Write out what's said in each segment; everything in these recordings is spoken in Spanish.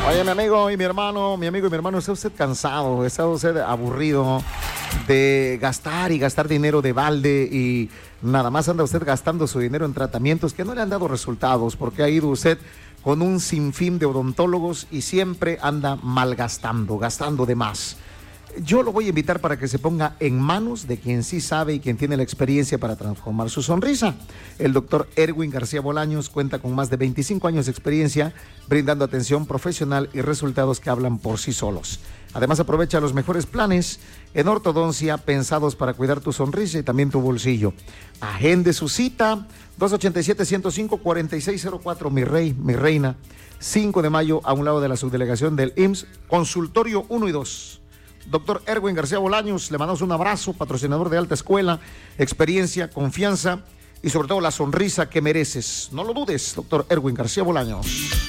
Oye, mi amigo y mi hermano, ¿está usted cansado? ¿Está usted aburrido de gastar y gastar dinero de balde y nada más anda usted gastando su dinero en tratamientos que no le han dado resultados porque ha ido usted con un sinfín de odontólogos y siempre anda malgastando, gastando de más? Yo lo voy a invitar para que se ponga en manos de quien sí sabe y quien tiene la experiencia para transformar su sonrisa. El doctor Erwin García Bolaños cuenta con más de 25 años de experiencia brindando atención profesional y resultados que hablan por sí solos. Además, aprovecha los mejores planes en ortodoncia pensados para cuidar tu sonrisa y también tu bolsillo. Agende su cita, 287-105-4604, mi rey, mi reina, 5 de mayo, a un lado de la subdelegación del IMSS, consultorio 1 y 2. Doctor Erwin García Bolaños, le mandamos un abrazo, patrocinador de alta escuela, experiencia, confianza y sobre todo la sonrisa que mereces. No lo dudes, doctor Erwin García Bolaños.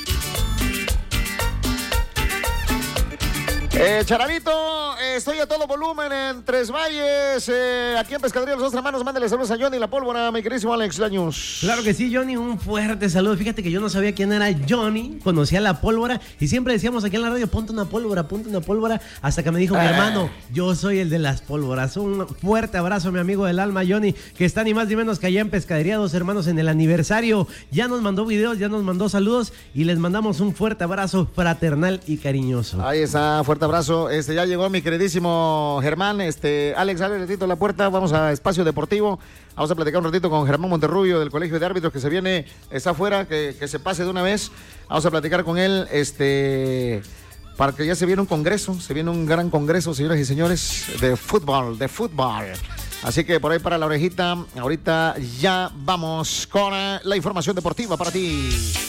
Charabito, estoy a todo volumen en Tres Valles, aquí en Pescadería Los Dos Hermanos. Mándale saludos a Johnny La Pólvora, mi queridísimo Alex Laños. Claro que sí, Johnny, un fuerte saludo. Fíjate que yo no sabía quién era Johnny, conocía La Pólvora y siempre decíamos aquí en la radio, ponte una pólvora, hasta que me dijo mi hermano, yo soy el de las pólvoras. Un fuerte abrazo, mi amigo del alma, Johnny, que está ni más ni menos que allá en Pescadería Dos Hermanos en el aniversario. Ya nos mandó videos, ya nos mandó saludos y les mandamos un fuerte abrazo fraternal y cariñoso. Ahí está, fuerte abrazo. Ya llegó mi queridísimo Germán. Alex, abre ratito la puerta. Vamos a Espacio Deportivo. Vamos a platicar un ratito con Germán Monterrubio del Colegio de Árbitros que se viene, está afuera, que se pase de una vez. Vamos a platicar con él, para que ya se viene un congreso, se viene un gran congreso, señoras y señores, de fútbol. Así que por ahí para la orejita, ahorita ya vamos con la información deportiva para ti.